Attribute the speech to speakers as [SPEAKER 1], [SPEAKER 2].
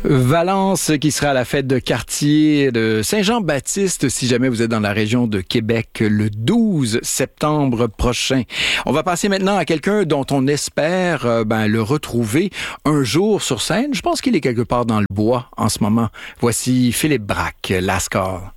[SPEAKER 1] Valence qui sera à la fête de quartier de Saint-Jean-Baptiste si jamais vous êtes dans la région de Québec le 12 septembre prochain. On va passer maintenant à quelqu'un dont on espère le retrouver un jour sur scène. Je pense qu'il est quelque part dans le bois en ce moment. Voici Philippe Braque, Lascar.